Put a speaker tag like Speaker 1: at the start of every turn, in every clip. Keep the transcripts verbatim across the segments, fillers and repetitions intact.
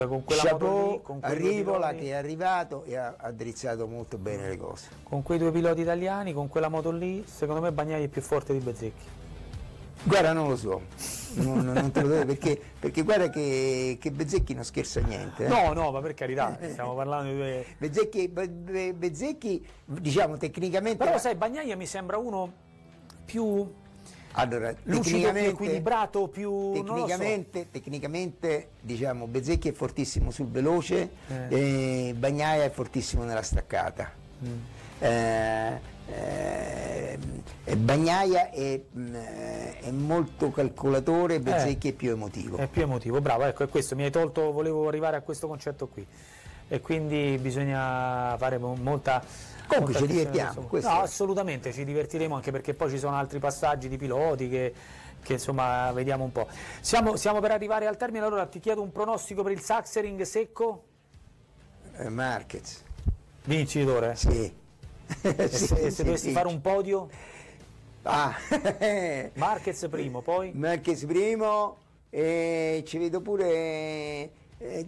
Speaker 1: Con quella
Speaker 2: Chapeau,
Speaker 1: moto lì, con quei due
Speaker 2: Rivola
Speaker 1: piloti-
Speaker 2: che è arrivato e ha ha drizzato molto bene le cose.
Speaker 1: con quei due piloti italiani, con quella moto lì, secondo me Bagnaia è più forte di Bezzecchi.
Speaker 2: Guarda, non lo so, non, non- non te lo dico perché, perché guarda che, che Bezzecchi non scherza niente. eh.
Speaker 1: No, no, ma per carità, stiamo parlando di due...
Speaker 2: Bezzecchi, Be- Be- Bezzecchi, diciamo tecnicamente.
Speaker 1: Però sai, Bagnaia mi sembra uno più
Speaker 2: allora,
Speaker 1: lucido, più
Speaker 2: tecnicamente,
Speaker 1: equilibrato, più... non lo so.
Speaker 2: tecnicamente, tecnicamente diciamo Bezzecchi è fortissimo sul veloce, e Bagnaia è fortissimo nella staccata.
Speaker 1: Mm.
Speaker 2: Eh, eh, e Bagnaia è, mh, è molto calcolatore, Bezzecchi è più emotivo.
Speaker 1: È più emotivo, bravo, ecco, è questo, mi hai tolto, volevo arrivare a questo concetto qui. E quindi bisogna fare mo- molta...
Speaker 2: Comunque
Speaker 1: molta
Speaker 2: ci
Speaker 1: attenzione
Speaker 2: divertiamo,
Speaker 1: a questo.
Speaker 2: questo
Speaker 1: No,
Speaker 2: è.
Speaker 1: assolutamente, ci divertiremo anche perché poi ci sono altri passaggi di piloti che, che insomma vediamo un po'. Siamo, siamo per arrivare al termine, allora ti chiedo un pronostico per il Sachsenring secco?
Speaker 2: Eh, Marquez,
Speaker 1: Vincitore?
Speaker 2: sì.
Speaker 1: E
Speaker 2: Sì,
Speaker 1: se, se
Speaker 2: sì,
Speaker 1: dovessi
Speaker 2: sì.
Speaker 1: fare un podio?
Speaker 2: Ah,
Speaker 1: Marquez primo, poi?
Speaker 2: Marquez primo, e ci vedo pure. eh,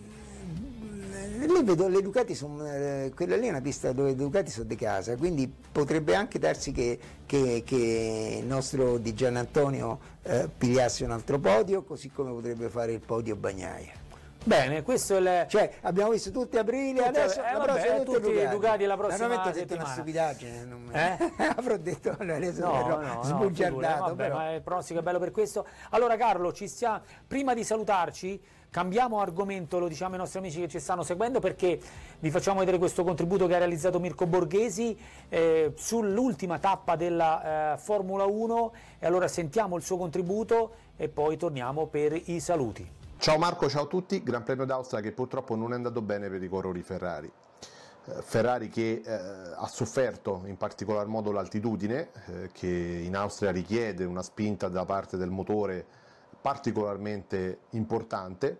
Speaker 2: lì vedo le Ducati, son, eh, quella lì è una pista dove le Ducati sono di casa, quindi potrebbe anche darsi che, che- che il nostro Di Gianantonio eh, pigliasse un altro podio, così come potrebbe fare il podio Bagnaia.
Speaker 1: Bene, questo è il...
Speaker 2: Cioè, abbiamo visto tutti aprile,
Speaker 1: Tutti-
Speaker 2: adesso
Speaker 1: eh,
Speaker 2: la
Speaker 1: vabbè,
Speaker 2: prossima
Speaker 1: tutti
Speaker 2: Ducati.
Speaker 1: Ducati la prossima
Speaker 2: Veramente ho detto una
Speaker 1: settimana.
Speaker 2: stupidaggine, non mi-
Speaker 1: Eh?
Speaker 2: avrò detto adesso
Speaker 1: No,
Speaker 2: verrò
Speaker 1: no, no,
Speaker 2: sbugiardato,
Speaker 1: figurati, vabbè,
Speaker 2: però.
Speaker 1: ma il pronostico è bello per questo. Allora Carlo, ci stia... prima di salutarci, cambiamo argomento, lo diciamo ai nostri amici che ci stanno seguendo, perché vi facciamo vedere questo contributo che ha realizzato Mirko Borghesi eh, sull'ultima tappa della eh, Formula uno, e allora sentiamo il suo contributo e poi torniamo per i saluti.
Speaker 3: Ciao Marco, ciao a tutti. Gran Premio d'Austria che purtroppo non è andato bene per i corridori Ferrari. Eh, Ferrari che eh, ha sofferto in particolar modo l'altitudine, eh, che in Austria richiede una spinta da parte del motore particolarmente importante,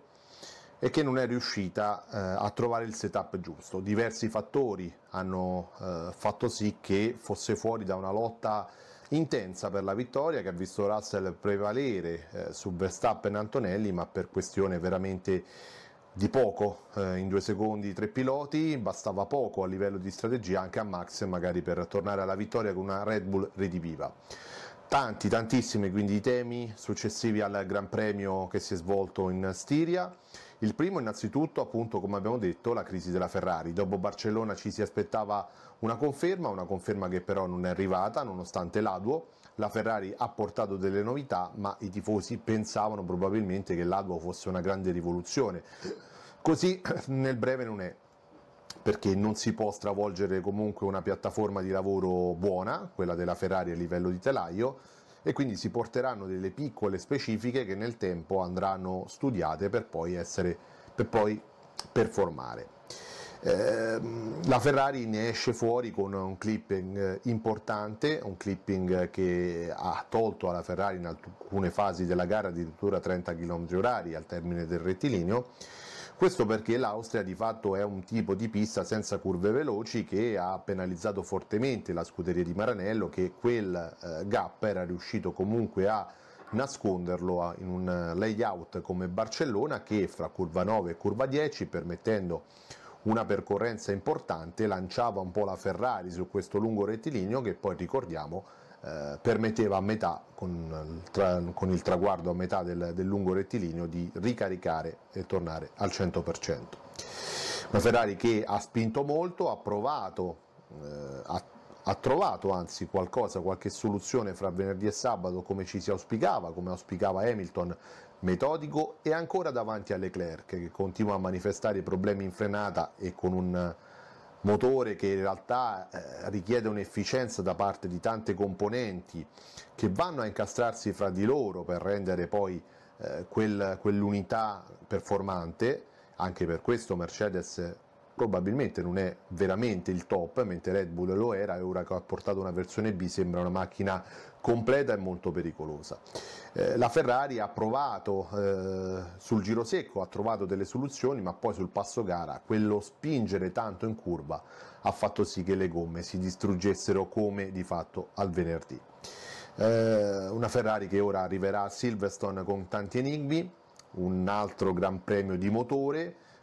Speaker 3: e che non è riuscita eh, a trovare il setup giusto. Diversi fattori hanno eh, fatto sì che fosse fuori da una lotta intensa per la vittoria, che ha visto Russell prevalere eh, su Verstappen e Antonelli, ma per questione veramente di poco, eh, in due secondi tre piloti, bastava poco a livello di strategia anche a Max magari per tornare alla vittoria con una Red Bull rediviva. Tanti, tantissimi quindi i temi successivi al Gran Premio che si è svolto in Stiria. Il primo innanzitutto, appunto, come abbiamo detto, la crisi della Ferrari. Dopo Barcellona ci si aspettava una conferma, una conferma che però non è arrivata nonostante l'A D U O. La Ferrari ha portato delle novità, ma i tifosi pensavano probabilmente che l'A D U O fosse una grande rivoluzione. Così nel breve non è, perché non si può stravolgere comunque una piattaforma di lavoro buona, quella della Ferrari a livello di telaio, e quindi si porteranno delle piccole specifiche che nel tempo andranno studiate per poi essere, per poi performare. Eh, la Ferrari ne esce fuori con un clipping importante, un clipping che ha tolto alla Ferrari in alcune fasi della gara addirittura trenta chilometri orari al termine del rettilineo. Questo perché l'Austria di fatto è un tipo di pista senza curve veloci che ha penalizzato fortemente la scuderia di Maranello, che quel eh, gap era riuscito comunque a nasconderlo in un layout come Barcellona, che fra curva nove e curva dieci, permettendo una percorrenza importante, lanciava un po' la Ferrari su questo lungo rettilineo che poi, ricordiamo, eh, permetteva a metà, con, tra, con il traguardo a metà del, del lungo rettilineo, di ricaricare e tornare al cento per cento. Una Ferrari che ha spinto molto, ha provato, eh, ha, ha trovato anzi qualcosa, qualche soluzione fra venerdì e sabato, come ci si auspicava, come auspicava Hamilton, metodico e ancora davanti a Leclerc, che continua a manifestare problemi in frenata e con un motore che in realtà eh, richiede un'efficienza da parte di tante componenti che vanno a incastrarsi fra di loro per rendere poi eh, quel, quell'unità performante. Anche per questo Mercedes probabilmente non è veramente il top, mentre Red Bull lo era, e ora che ha portato una versione B sembra una macchina completa e molto pericolosa. Eh, la Ferrari ha provato eh, sul giro secco, ha trovato delle soluzioni, ma poi sul passo gara quello spingere tanto in curva ha fatto sì che le gomme si distruggessero come di fatto al venerdì. Eh, una Ferrari che ora arriverà a Silverstone con tanti enigmi, un altro Gran Premio di motore,